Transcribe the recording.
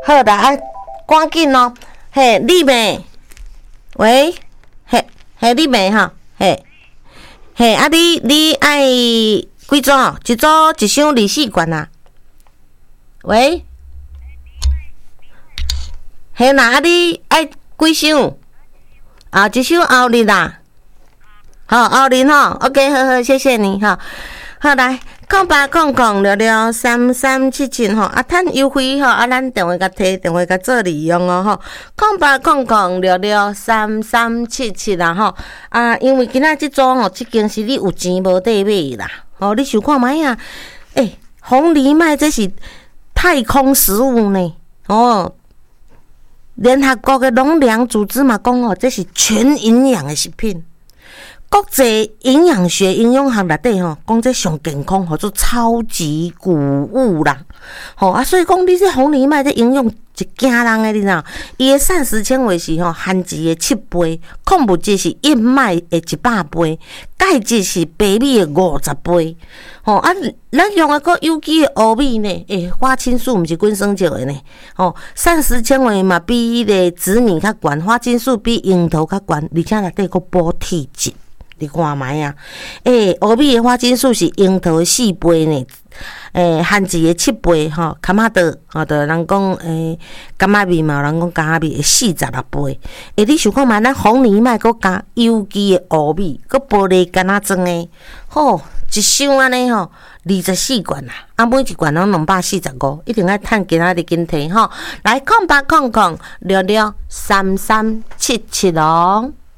好啦，啊，赶紧哦。嘿，丽美，喂，嘿，丽美哈，嘿，啊，你爱几组？一组一箱24罐啊？喂，嘿啦，啊，你爱几箱？啊，一箱后日啦。好，后日吼 ，OK， 好，谢谢你哈。好来，0800663377吼，啊，趁优惠吼，啊，咱电话甲摕电话甲做利用哦吼，0800663377啦吼，啊，因为今仔即组吼，即间是你有钱无地买啦，吼，你想看觅啊？红藜麦这是太空食物呢，哦。联合国的农粮组织嘛讲哦，这是全营养的食品。国际营养学营养学内底吼，讲这上健康，叫做超级谷物啦。啊，所以讲你这红藜麦这营养是惊人的，你知道？伊的膳食纤维是番薯的7倍，矿物质是燕麦的100倍，钙质是白米的50倍。啊，咱用的个有机的乌米呢，花青素毋是滚酸石的呢。膳食纤维嘛比迄个紫米较悬，花青素比樱桃较悬，而且内底个补铁质。你看觅啊，乌米的花青素是樱桃的4倍呢，番薯的7倍吼，卡玛德就人讲柑仔米嘛，人讲柑仔米的46倍。你想看觅咱红藜麦搁加有机的乌米，搁玻璃干仔装的，一箱安尼24罐啦，啊，每一罐拢245，一定要趁今仔日紧摕吼。来，0800663377哦。